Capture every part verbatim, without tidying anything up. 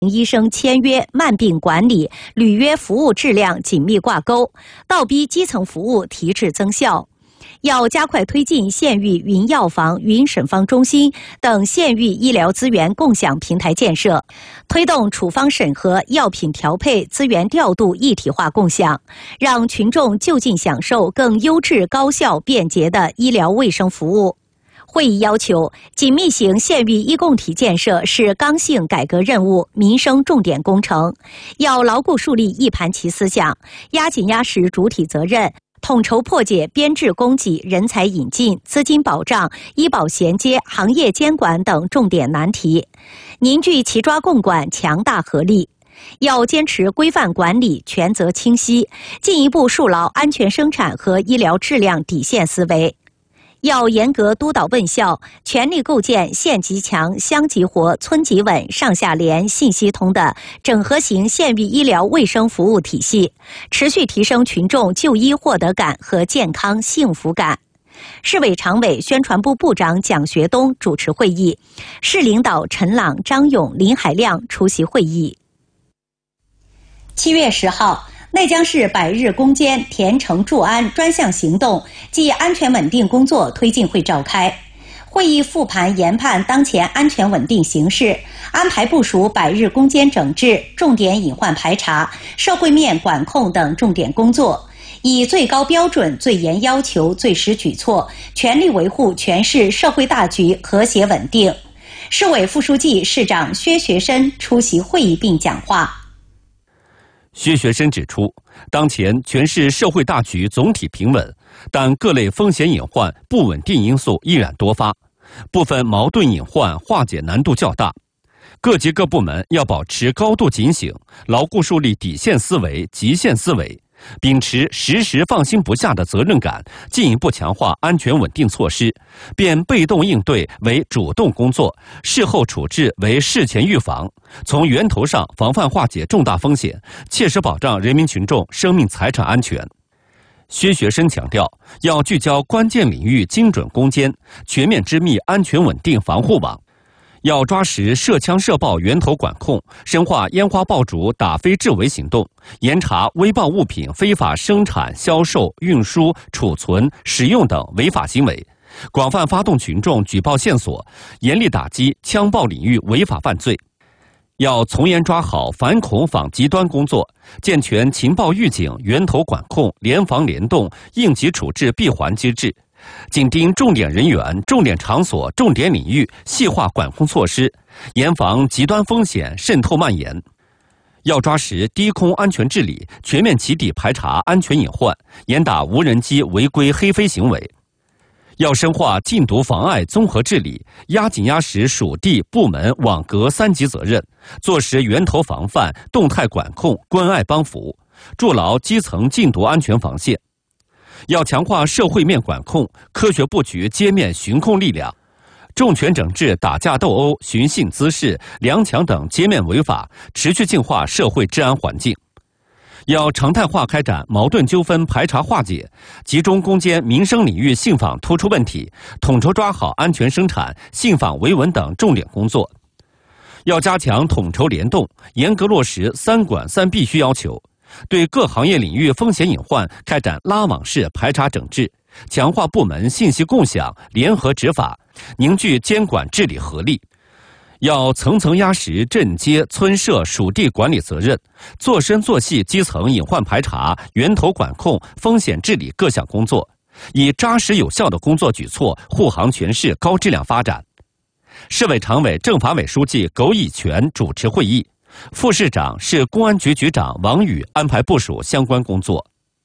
医生签约慢病管理、履约服务质量紧密挂钩，倒逼基层服务提质增效。要加快推进县域云药房、云审方中心等县域医疗资源共享平台建设，推动处方审核、药品调配、资源调度一体化共享，让群众就近享受更优质、高效、便捷的医疗卫生服务。会议要求，紧密型县域医共体建设是刚性改革任务、民生重点工程，要牢固树立一盘棋思想，压紧压实主体责任，统筹破解编制供给、人才引进、资金保障、医保衔接、行业监管等重点难题，凝聚齐抓共管强大合力。要坚持规范管理、权责清晰，进一步树牢安全生产和医疗质量底线思维。要严格督导问校，全力构建县级强、乡级活、村级稳、上下联、信息通的整合型县域医疗卫生服务体系，持续提升群众就医获得感和健康幸福感。市委常委、宣传部部长蒋学东主持会议，市领导陈朗、张勇、林海亮出席会议。七月十号，内江市百日攻坚田城助安专项行动暨安全稳定工作推进会召开。会议复盘研判当前安全稳定形势，安排部署百日攻坚整治、重点隐患排查、社会面管控等重点工作，以最高标准、最严要求、最实举措，全力维护全市社会大局和谐稳定。市委副书记、市长薛学深出席会议并讲话。 薛学深指出，当前全市社会大局总体平稳，但各类风险隐患、不稳定因素依然多发，部分矛盾隐患化解难度较大。各级各部门要保持高度警醒，牢固树立底线思维、极限思维，秉持时时放心不下的责任感，进一步强化安全稳定措施，变被动应对为主动工作，事后处置为事前预防，从源头上防范化解重大风险，切实保障人民群众生命财产安全。薛学深强调，要聚焦关键领域精准攻坚，全面织密安全稳定防护网。要抓实涉枪涉爆源头管控，深化烟花爆竹打非治为行动，严查危爆物品非法生产、销售、运输、储存、使用等违法行为，广泛发动群众举报线索，严厉打击枪爆领域违法犯罪。要从严抓好反恐反极端工作，健全情报预警、源头管控、联防联动、应急处置闭环机制，紧盯重点人员、重点场所、重点领域，细化管控措施，严防极端风险渗透蔓延。要抓实低空安全治理，全面起底排查安全隐患，严打无人机违规黑飞行为。要深化禁毒妨碍综合治理，压紧压实属地、部门、网格三级责任，做实源头防范、动态管控、关爱帮扶，筑牢基层禁毒安全防线。要强化社会面管控，科学布局街面巡控力量，重拳整治打架斗殴、寻衅滋事、梁抢等街面违法，持续净化社会治安环境。要常态化开展矛盾纠纷排查化解，集中攻坚民生领域信访突出问题，统筹抓好安全生产、信访维稳等重点工作。要加强统筹联动，严格落实三管三必须要求，对各行业领域风险隐患开展拉网式排查整治，强化部门信息共享、联合执法，凝聚监管治理合力。要层层压实镇街、村社、属地管理责任，做深做细基层隐患排查、源头管控、风险治理各项工作，以扎实有效的工作举措护航全市高质量发展。市委常委、政法委书记苟以权主持会议，副市长、市公安局局长王宇安排部署相关工作。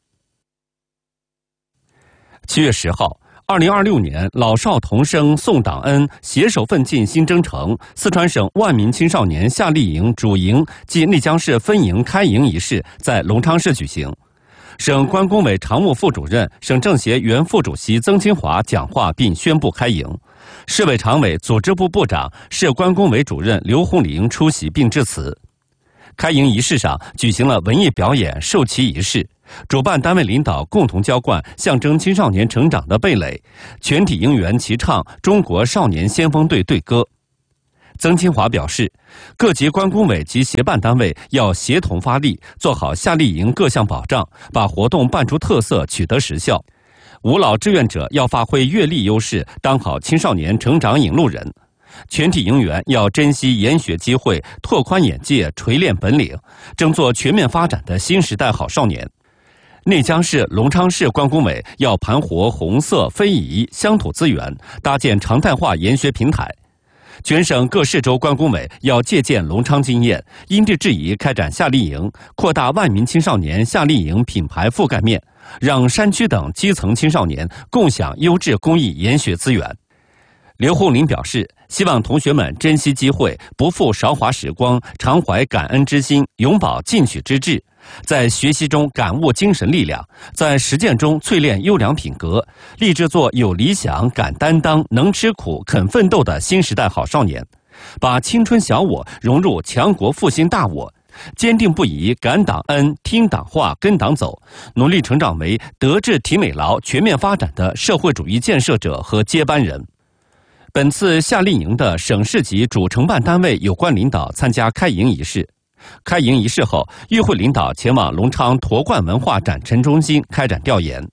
七月十号，二零二六年老少同生送党恩，携手奋进新征程四川省万名青少年夏令营主营暨内江市分营开营仪式在隆昌市举行。省关工委常务副主任、省政协原副主席曾金华讲话并宣布开营。市委常委、组织部部长、市关工委主任刘红林出席并致辞。开营仪式上举行了文艺表演、授旗仪式，主办单位领导共同浇灌象征青少年成长的蓓蕾，全体营员齐唱中国少年先锋队队歌。 曾清华表示，各级关工委及协办单位要协同发力，做好夏令营各项保障，把活动办出特色，取得实效。无老志愿者要发挥阅历优势，当好青少年成长引路人。全体营员要珍惜研学机会，拓宽眼界，锤炼本领，争做全面发展的新时代好少年。内江市、隆昌市关工委要盘活红色、非遗、乡土资源，搭建常态化研学平台。全省各市州关工委要借鉴隆昌经验，因地制宜开展夏令营，扩大万民青少年夏令营品牌覆盖面，让山区等基层青少年共享优质公益研学资源。刘洪林表示，希望同学们珍惜机会，不负韶华时光，常怀感恩之心，永葆进取之志，在学习中感悟精神力量，在实践中淬炼优良品格，立志做有理想、敢担当、能吃苦、肯奋斗的新时代好少年，把青春小我融入强国复兴大我，坚定不移感党恩、听党话、跟党走，努力成长为德智体美劳全面发展的社会主义建设者和接班人。本次夏令营的省市级主承办单位有关领导参加开营仪式。开营仪式后，与会领导前往隆昌驼冠文化展陈中心开展调研。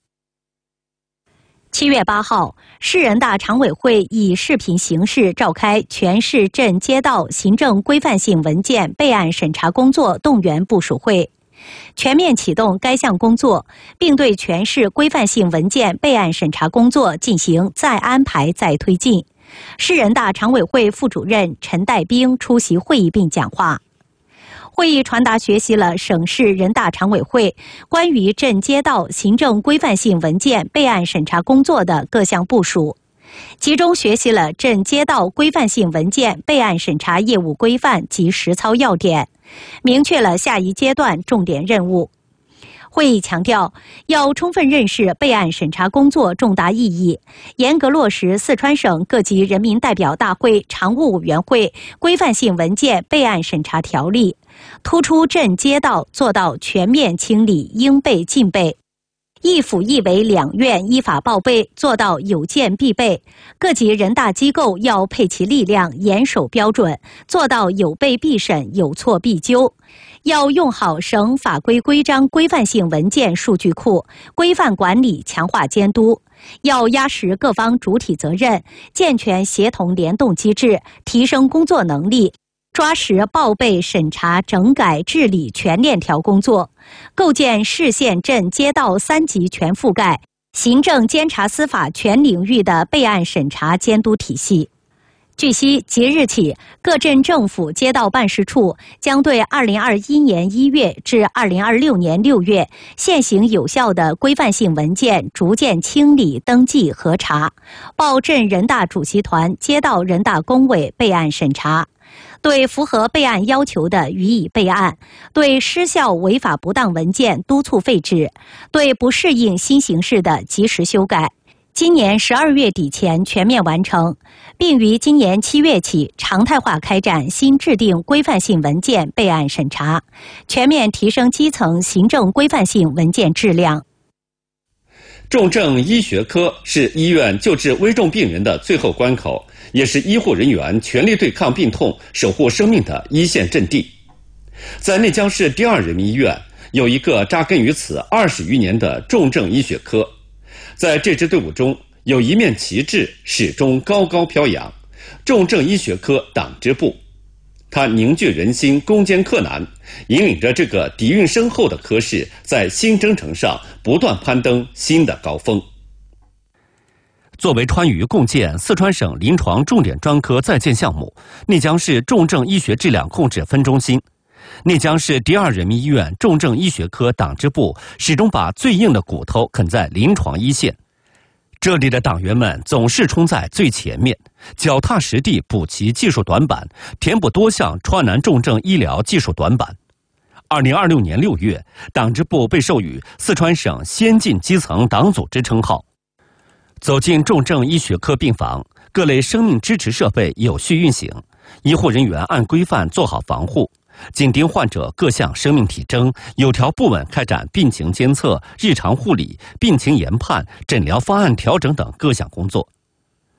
七月八号，市人大常委会以视频形式召开全市镇街道行政规范性文件备案审查工作动员部署会，全面启动该项工作，并对全市规范性文件备案审查工作进行再安排再推进。市人大常委会副主任陈代兵出席会议并讲话。会议传达学习了省市人大常委会关于镇街道行政规范性文件备案审查工作的各项部署，集中学习了镇街道规范性文件备案审查业务规范及实操要点，明确了下一阶段重点任务。会议强调，要充分认识备案审查工作重大意义，严格落实四川省各级人民代表大会常务委员会规范性文件备案审查条例，突出镇街道做到全面清理应备尽备，一府一委两院依法报备，做到有件必备。各级人大机构要配齐力量，严守标准，做到有备必审，有错必纠。要用好省法规规章规范性文件数据库，规范管理，强化监督。要压实各方主体责任，健全协同联动机制，提升工作能力，抓实报备审查整改治理全链条工作，构建市县镇街道三级全覆盖、行政监察司法全领域的备案审查监督体系。据悉，即日起，各镇政府街道办事处将对二零二一年一月至二零二六年六月现行有效的规范性文件逐渐清理、登记、核查，报镇人大主席团、街道人大工委备案审查。对符合备案要求的予以备案，对失效违法不当文件督促废止，对不适应新形势的及时修改。今年十二月底前全面完成，并于今年七月起常态化开展新制定规范性文件备案审查，全面提升基层行政规范性文件质量。 重症医学科是医院救治危重病人的最后关口，也是医护人员全力对抗病痛、守护生命的一线阵地。在内江市第二人民医院，有一个扎根于此二十余年的重症医学科。在这支队伍中，有一面旗帜始终高高飘扬，重症医学科党支部。它凝聚人心，攻坚克难，引领着这个底蕴深厚的科室在新征程上不断攀登新的高峰。作为川渝共建四川省临床重点专科在建项目，内江市重症医学质量控制分中心，内江市第二人民医院重症医学科党支部始终把最硬的骨头啃在临床一线。这里的党员们总是冲在最前面，脚踏实地补齐技术短板，填补多项川南重症医疗技术短板。二零二六年六月，党支部被授予四川省先进基层党组织称号。走进重症医学科病房，各类生命支持设备有序运行，医护人员按规范做好防护，紧盯患者各项生命体征，有条不紊开展病情监测、日常护理、病情研判、诊疗方案调整等各项工作。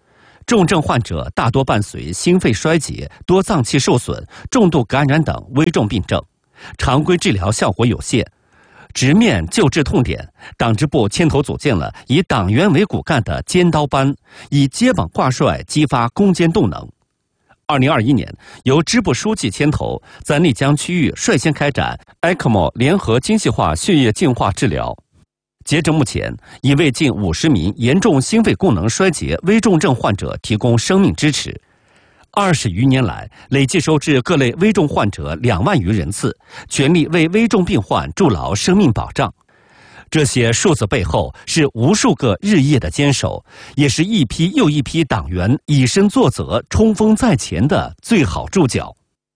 重症患者大多伴随心肺衰竭、多脏器受损、重度感染等危重病症，常规治疗效果有限。直面救治痛点，党支部牵头组建了以党员为骨干的尖刀班，以接榜挂帅激发攻坚动能。二零二一年，由支部书记牵头，在内江区域率先开展 E C M O 联合精细化血液净化治疗。截至目前，已为近五十名严重心肺功能衰竭危重症患者提供生命支持。二十余年来，累计收治各类危重患者两万余人次，全力为危重病患筑牢生命保障。这些数字背后是无数个日夜的坚守，也是一批又一批党员以身作则、冲锋在前的最好注脚。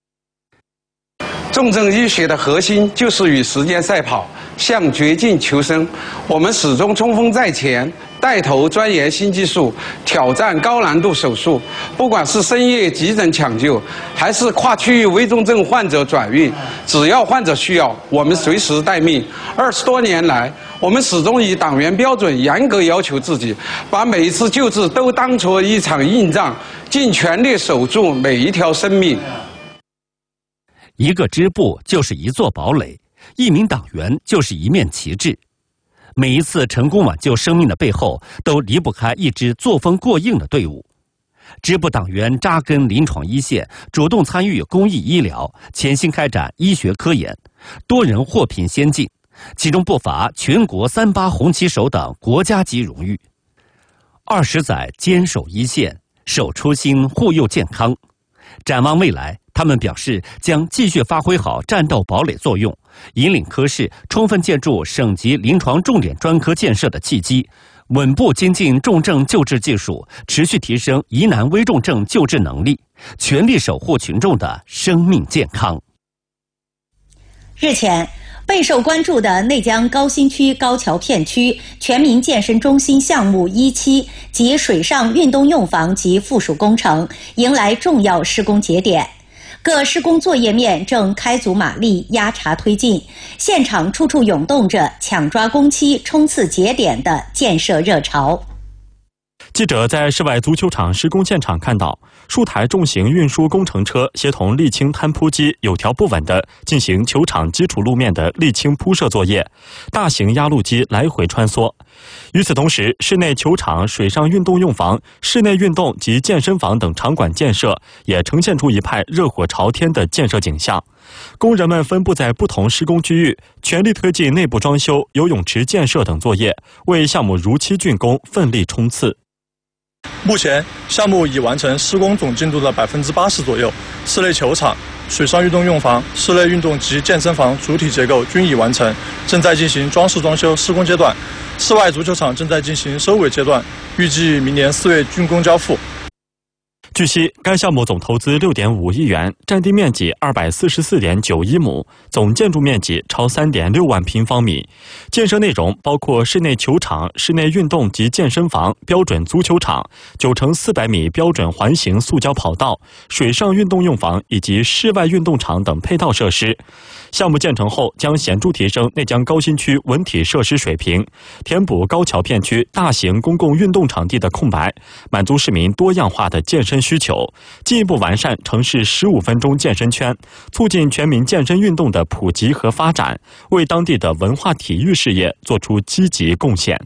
重症医学的核心就是与时间赛跑，向绝境求生。我们始终冲锋在前，带头钻研新技术，挑战高难度手术。不管是深夜急诊抢救，还是跨区域危重症患者转运，只要患者需要，我们随时待命。二十多年来，我们始终以党员标准严格要求自己，把每一次救治都当作一场硬仗，尽全力守住每一条生命。 一个支部就是一座堡垒，一名党员就是一面旗帜。每一次成功挽救生命的背后，都离不开一支作风过硬的队伍。支部党员扎根临床一线，主动参与公益医疗，潜心开展医学科研，多人获评先进，其中不乏全国三八红旗手等国家级荣誉。二十载坚守一线，守初心，护佑健康。展望未来，他们表示将继续发挥好战斗堡垒作用，引领科室充分借助省级临床重点专科建设的契机，稳步精进重症救治技术，持续提升疑难危重症救治能力，全力守护群众的生命健康。 日前，备受关注的内江高新区高桥片区全民健身中心项目一期及水上运动用房及附属工程迎来重要施工节点，各施工作业面正开足马力压茶推进，现场处处涌动着抢抓工期、冲刺节点的建设热潮。 记者在室外足球场施工现场看到，数台重型运输工程车协同沥青摊铺机有条不紊地进行球场基础路面的沥青铺设作业，大型压路机来回穿梭。与此同时，室内球场、水上运动用房、室内运动及健身房等场馆建设也呈现出一派热火朝天的建设景象。工人们分布在不同施工区域，全力推进内部装修、游泳池建设等作业，为项目如期竣工奋力冲刺。 目前，项目已完成施工总进度的百分之八十左右，室内球场、水上运动用房、室内运动及健身房主体结构均已完成，正在进行装饰装修施工阶段。室外足球场正在进行收尾阶段，预计明年四月竣工交付。 据悉，该项目总投资六点五亿元，占地面积二百四十四点九一亩，总建筑面积超三点六万平方米。建设内容包括室内球场、室内运动及健身房、标准足球场、九乘四百米标准环形塑胶跑道、水上运动用房以及室外运动场等配套设施。项目建成后，将显著提升内江高新区文体设施水平，填补高桥片区大型公共运动场地的空白，满足市民多样化的健身需求，进一步完善城市十五分钟健身圈，促进全民健身运动的普及和发展，为当地的文化体育事业做出积极贡献。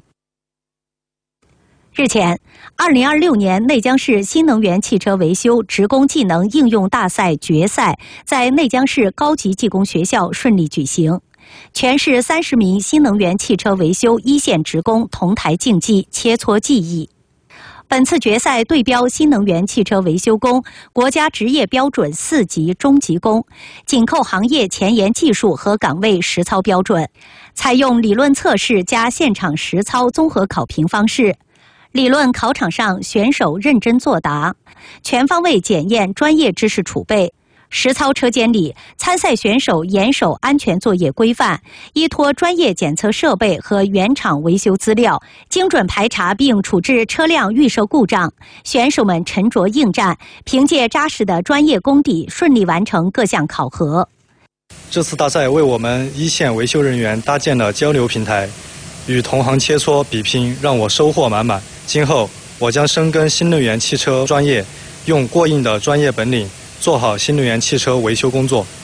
日前，二零二六年内江市新能源汽车维修职工技能应用大赛决赛在内江市高级技工学校顺利举行，全市三十名新能源汽车维修一线职工同台竞技，切磋技艺。本次决赛对标新能源汽车维修工国家职业标准四级中级工，紧扣行业前沿技术和岗位实操标准，采用理论测试加现场实操综合考评方式。理论考场上，选手认真作答，全方位检验专业知识储备；实操车间里，参赛选手严守安全作业规范，依托专业检测设备和原厂维修资料，精准排查并处置车辆预设故障。选手们沉着应战，凭借扎实的专业功底，顺利完成各项考核。 这次大赛为我们一线维修人员搭建了交流平台，与同行切磋比拼，让我收获满满。今后我将深耕新能源汽车专业，用过硬的专业本领做好新能源汽车维修工作。